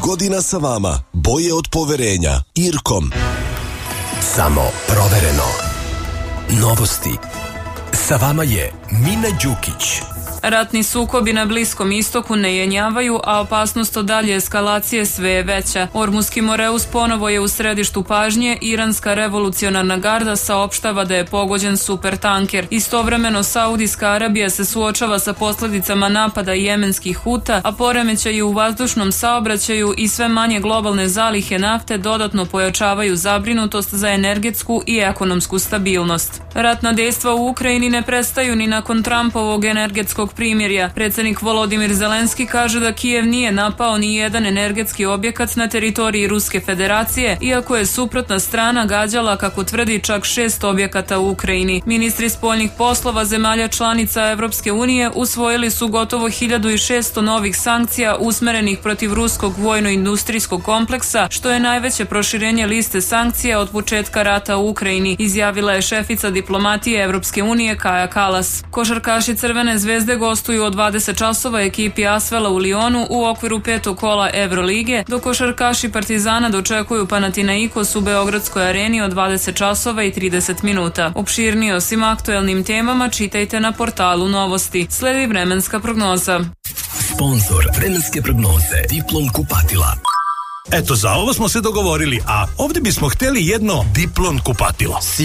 godina sa vama. Boje od poverenja. Irkom. Samo provereno. Novosti. Sa vama je Mina Đukić. Ratni sukobi na Bliskom istoku ne jenjavaju, a opasnost od dalje eskalacije sve je veća. Ormuski Moreus ponovo je u središtu pažnje. Iranska revolucionarna garda saopštava da je pogođen supertanker. Istovremeno Saudijska Arabija se suočava sa posljedicama napada jemenskih Huta, a poremećaji u vazdušnom saobraćaju i sve manje globalne zalihe nafte dodatno pojačavaju zabrinutost za energetsku i ekonomsku stabilnost. Ratna dejstva u Ukrajini ne prestaju ni nakon Trumpovog energetskog primirja. Predsjednik Volodimir Zelenski kaže da Kijev nije napao ni jedan energetski objekat na teritoriji Ruske federacije, iako je suprotna strana gađala, kako tvrdi, čak 6 objekata u Ukrajini. Ministri spoljnih poslova zemalja članica Evropske unije usvojili su gotovo 1600 novih sankcija usmerenih protiv ruskog vojno-industrijskog kompleksa, što je najveće proširenje liste sankcija od početka rata u Ukrajini, izjavila je šefica diplomatije Evropske unije Kaja Kallas. Košarkaši Crvene zvezde gostuju od 20 časova ekipi Asvela u Lionu u okviru 5. kola Evrolige, dok košarkaši Partizana dočekuju Panathinaikos u Beogradskoj areni od 20 časova i 30 minuta. Opširnije o svim aktuelnim temama čitajte na portalu Novosti. Sledi vremenska prognoza. Sponzor vremenske prognoze Diplom kupatila. Eto, za ovo smo se dogovorili, a ovdje bismo htjeli jedno Diplom kupatilo.